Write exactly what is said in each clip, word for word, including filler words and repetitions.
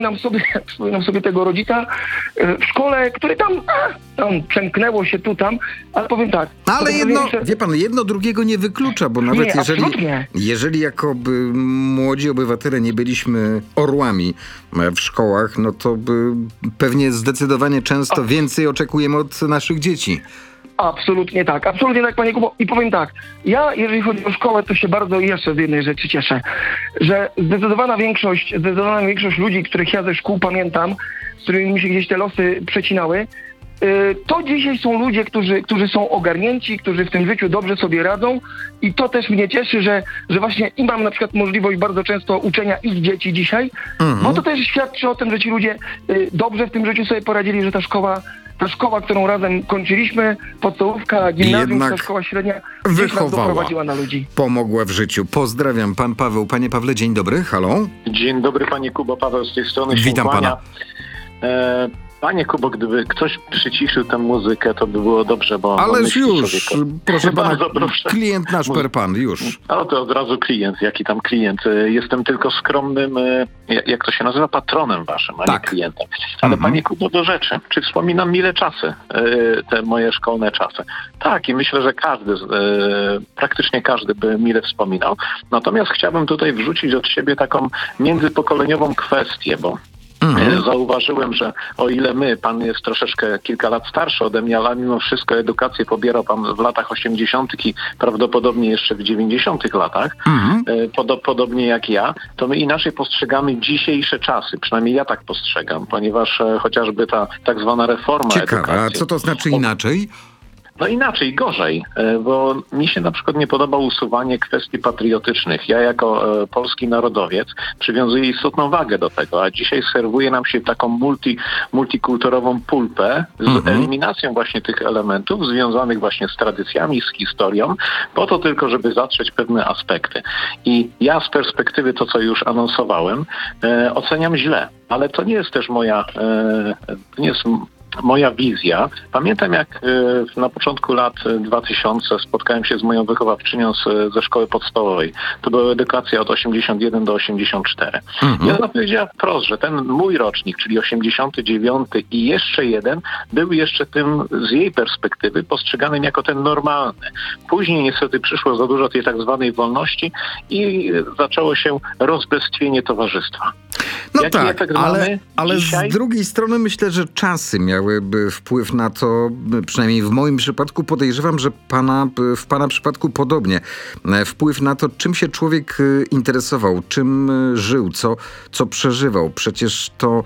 Przypominam sobie, przypominam sobie tego rodzica e, w szkole, który tam, a, tam przemknęło się tu, tam, ale powiem tak. Ale jedno, że... wie pan, jedno drugiego nie wyklucza, bo nawet Nie, jeżeli, absolutnie. jeżeli jako by młodzi obywatele nie byliśmy orłami w szkołach, no to by pewnie zdecydowanie często A. więcej oczekujemy od naszych dzieci. Absolutnie tak, absolutnie tak, panie Kubo. I powiem tak, ja jeżeli chodzi o szkołę, to się bardzo jeszcze z jednej rzeczy cieszę, że zdecydowana większość, zdecydowana większość ludzi, których ja ze szkół pamiętam, z którymi mi się gdzieś te losy przecinały, yy, to dzisiaj są ludzie, którzy, którzy są ogarnięci, którzy w tym życiu dobrze sobie radzą i to też mnie cieszy, że, że właśnie i mam na przykład możliwość bardzo często uczenia ich dzieci dzisiaj, Mhm. bo to też świadczy o tym, że ci ludzie yy, dobrze w tym życiu sobie poradzili, że ta szkoła Ta szkoła, którą razem kończyliśmy, podstawówka, gimnazjum, Jednak ta szkoła średnia, gdzieś nas wychowała. doprowadziła na ludzi. Pomogła w życiu. Pozdrawiam, pan Paweł. Panie Pawle, dzień dobry, halo. Dzień dobry, panie Kubo, Paweł z tej strony się Witam kłania. pana. E, panie Kubo, gdyby ktoś przyciszył tę muzykę, to by było dobrze, bo... bo Ależ myśli już, człowieka. proszę pana, Bardzo proszę. klient nasz per pan, już. No to od razu klient, jaki tam klient. E, Jestem tylko skromnym, e, jak to się nazywa, patronem waszym, a Tak. nie klientem. Ale Mhm. panie Kubo, do rzeczy. Czy wspominam mile czasy, e, te moje szkolne czasy? Tak, i myślę, że każdy, e, praktycznie każdy by mile wspominał. Natomiast chciałbym tutaj wrzucić od siebie taką międzypokoleniową kwestię, bo Mhm. zauważyłem, że o ile my, pan jest troszeczkę kilka lat starszy ode mnie, ale mimo wszystko edukację pobierał pan w latach osiemdziesiątych i prawdopodobnie jeszcze w dziewięćdziesiątych latach, Mhm. e, podo- podobnie jak ja, to my inaczej postrzegamy dzisiejsze czasy. Przynajmniej ja tak postrzegam, ponieważ e, chociażby ta tak zwana reforma Ciekawe, a edukacji. co to znaczy inaczej? No inaczej, gorzej, e, bo mi się na przykład nie podoba usuwanie kwestii patriotycznych. Ja jako e, polski narodowiec przywiązuję istotną wagę do tego, a dzisiaj serwuje nam się taką multi, multikulturową pulpę z Mhm. eliminacją właśnie tych elementów związanych właśnie z tradycjami, z historią, po to tylko, żeby zatrzeć pewne aspekty. I ja z perspektywy to, co już anonsowałem, e, oceniam źle, ale to nie jest też moja, e, to nie jest moja wizja. Pamiętam, jak e, na początku lat dwutysięcznych spotkałem się z moją wychowawczynią z, ze szkoły podstawowej. To była edukacja od osiemdziesiąt jeden do osiemdziesiąt cztery. Mhm. I ona powiedziała wprost, że ten mój rocznik, czyli osiemdziesiąty dziewiąty i jeszcze jeden, był jeszcze tym z jej perspektywy postrzeganym jako ten normalny. Później niestety przyszło za dużo tej tak zwanej wolności i zaczęło się rozbestwienie towarzystwa. No Jaki tak, efekt ale, mamy ale dzisiaj? z drugiej strony myślę, że czasy miałyby wpływ na to, przynajmniej w moim przypadku podejrzewam, że pana, w pana przypadku podobnie, wpływ na to, czym się człowiek interesował, czym żył, co, co przeżywał. Przecież to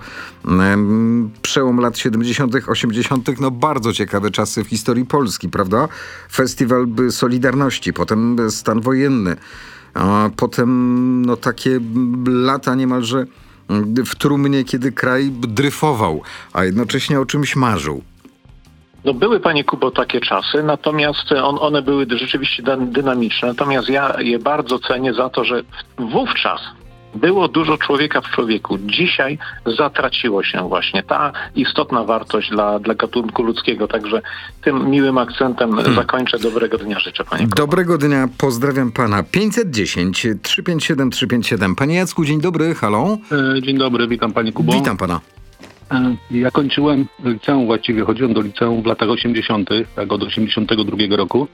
um, przełom lat siedemdziesiątych, osiemdziesiątych, no bardzo ciekawe czasy w historii Polski, prawda? Festiwal Solidarności, potem stan wojenny, a potem no takie lata niemalże w trumnie, kiedy kraj dryfował, a jednocześnie o czymś marzył. No były, panie Kubo, takie czasy, natomiast on, one były rzeczywiście dy- dynamiczne, natomiast ja je bardzo cenię za to, że wówczas było dużo człowieka w człowieku. Dzisiaj zatraciło się właśnie ta istotna wartość dla, dla gatunku ludzkiego. Także tym miłym akcentem hmm. zakończę. Dobrego dnia życzę, panie Kubo. Dobrego dnia, pozdrawiam pana. pięćset dziesięć, trzysta pięćdziesiąt siedem, trzysta pięćdziesiąt siedem. Panie Jacku, dzień dobry, halo. Dzień dobry, witam panie Kubo. Witam pana. Ja kończyłem liceum, właściwie chodziłem do liceum w latach osiemdziesiątych, tak od osiemdziesiątego drugiego roku.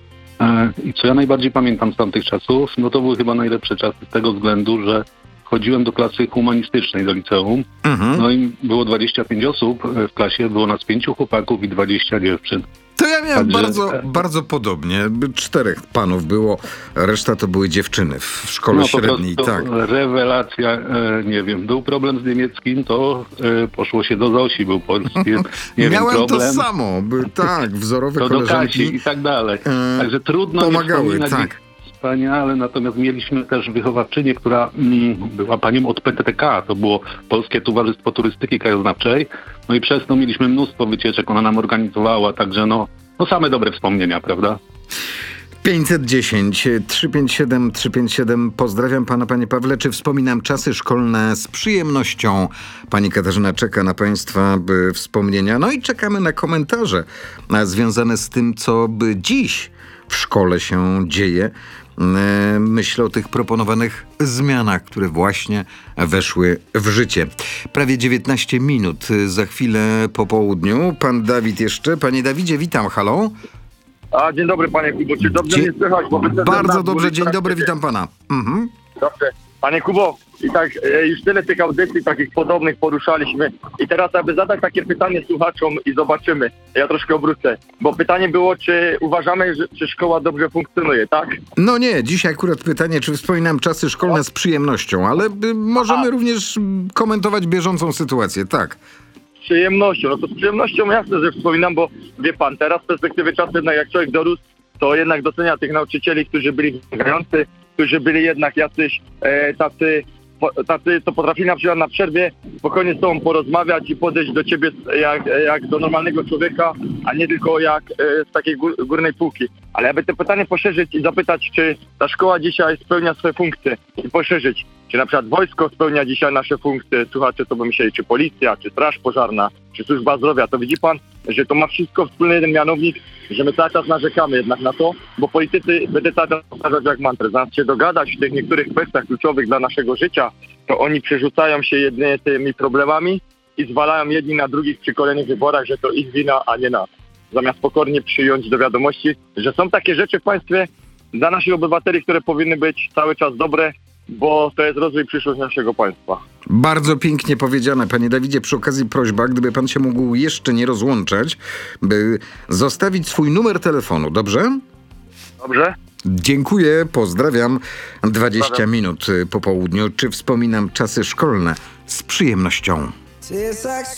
I co ja najbardziej pamiętam z tamtych czasów, no to były chyba najlepsze czasy z tego względu, że chodziłem do klasy humanistycznej do liceum. Mhm. No i było dwadzieścia pięć osób w klasie, było nas pięciu chłopaków i dwadzieścia dziewczyn. To ja miałem Także- bardzo, bardzo podobnie. Czterech panów było, reszta to były dziewczyny w szkole No po średniej. prostu Tak. rewelacja, e, nie wiem, był problem z niemieckim, to e, poszło się do Zosi, był polski, nie Miałem wiem, problem. to samo. By, tak, wzorowe To do Kasi koleżanki i tak dalej. e, Także trudno pomagały, nie wspominać tak. ich wspaniale, natomiast mieliśmy też wychowawczynię, która mm, była panią od P T T K, to było Polskie Towarzystwo Turystyki Krajoznawczej, no i przez to mieliśmy mnóstwo wycieczek, ona nam organizowała, także no, no same dobre wspomnienia, prawda? pięćset dziesięć, trzysta pięćdziesiąt siedem, trzysta pięćdziesiąt siedem. Pozdrawiam pana, panie Pawle. Czy wspominam czasy szkolne z przyjemnością? Pani Katarzyna czeka na państwa by wspomnienia. No i czekamy na komentarze a, związane z tym, co by dziś w szkole się dzieje. e, myślę o tych proponowanych zmianach, które właśnie weszły w życie. Prawie dziewiętnaście minut, za chwilę po południu. Pan Dawid jeszcze. Panie Dawidzie, witam, halo. A, dzień dobry panie Kubo, czy dobrze Dzie- mnie słychać? Bo myślę, że Bardzo nas dobrze, mówi dzień tak dobry, ciebie. witam pana. Mhm. Dobrze. Panie Kubo, i tak e, już tyle tych audycji takich podobnych poruszaliśmy i teraz aby zadać takie pytanie słuchaczom i zobaczymy, ja troszkę obrócę, bo pytanie było, czy uważamy, że czy szkoła dobrze funkcjonuje, tak? No nie, dzisiaj akurat pytanie, czy wspominam czasy szkolne z przyjemnością, ale y, możemy Aha. również y, komentować bieżącą sytuację, tak. Z przyjemnością, no to z przyjemnością jasne, że wspominam, bo wie pan, teraz z perspektywy czasu jednak jak człowiek dorósł, to jednak docenia tych nauczycieli, którzy byli wymagający, którzy byli jednak jacyś e, tacy, po, tacy, co potrafili na przykład na przerwie spokojnie z tobą porozmawiać i podejść do ciebie jak, jak do normalnego człowieka, a nie tylko jak e, z takiej gór, górnej półki. Ale aby to pytanie poszerzyć i zapytać, czy ta szkoła dzisiaj spełnia swoje funkcje i poszerzyć, czy na przykład wojsko spełnia dzisiaj nasze funkcje, słuchacze to by myśleli, czy policja, czy straż pożarna, czy służba zdrowia, to widzi pan, że to ma wszystko wspólny jeden mianownik, że my cały czas narzekamy jednak na to, bo politycy będą cały czas powtarzać jak mantrę. Zamiast się dogadać w tych niektórych kwestiach kluczowych dla naszego życia, to oni przerzucają się jedynie tymi problemami i zwalają jedni na drugich przy kolejnych wyborach, że to ich wina, a nie nas. Zamiast pokornie przyjąć do wiadomości, że są takie rzeczy w państwie dla naszych obywateli, które powinny być cały czas dobre, bo to jest rozwój przyszłość naszego państwa. Bardzo pięknie powiedziane, panie Dawidzie. Przy okazji prośba, gdyby pan się mógł jeszcze nie rozłączać, by zostawić swój numer telefonu, dobrze? Dobrze? Dziękuję, pozdrawiam. dwadzieścia Pozdrawiam. minut po południu. Czy wspominam czasy szkolne z przyjemnością?